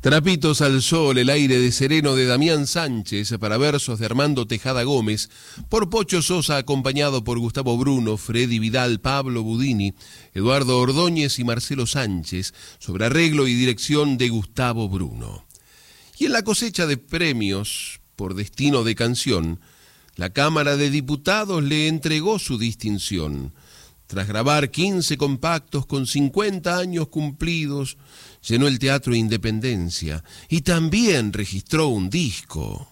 Trapitos al sol, el aire de sereno de Damián Sánchez para versos de Armando Tejada Gómez, por Pocho Sosa acompañado por Gustavo Bruno, Freddy Vidal, Pablo Budini, Eduardo Ordóñez y Marcelo Sánchez, sobre arreglo y dirección de Gustavo Bruno. Y en la cosecha de premios por destino de canción, la Cámara de Diputados le entregó su distinción. Tras grabar 15 compactos con 50 años cumplidos, llenó el Teatro Independencia y también registró un disco.